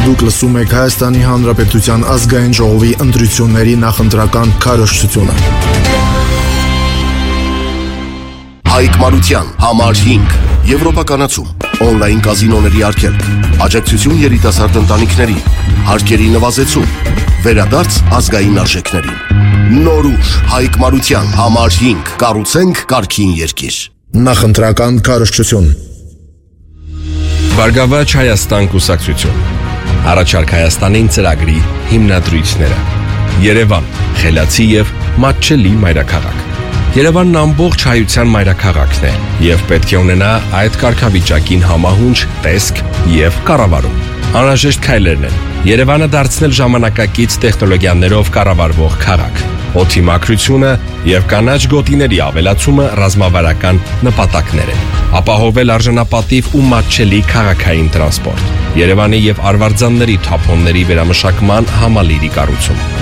Դուք լսում եք Հայաստանի Հանրապետության ազգային ժողովի ընտրությունների նախընտրական քարոզչությունը։ Հայկ Մարության, համար 5, Եվրոպականացում, օնլայն կազինոների արգելք, աջակցություն երիտասարդ ընտանիքների, հարկերի նվազեցում, վերադարձ ազգային արժեքներին։ Նորուժ, Հայկ Մարության, համար 5, կառուցենք կարգին երկիր։ Նախընտրական քարոզչություն։ Բարգավաճ Հայաստան կուսակցություն, առաջարկ Հայաստանին ծրագրի հիմնադրույթները, Երևան, խելացի և մատչելի մայրաքաղաք։ Երևանն ամբողջ հայության մայրաքաղաքն է և պետք է ունենա այդ կարգավիճակին համահունչ տեսք և կառավարում։ Անհրաժեշտ քայլերն են Երևանը դարձնել ժամանակակից տեխնոլոգիաներով կառավարվող քաղաք, օդի մաքրությունը և կանաչ գոտիների ավելացումը ռազմավարական նպատակներ են, ապահովել արժանապատիվ ու մատչելի քաղաքային տրանսպորտ, Երևանի և Արվարձանների թափոնների վերամշակման համալիրի կառուցում։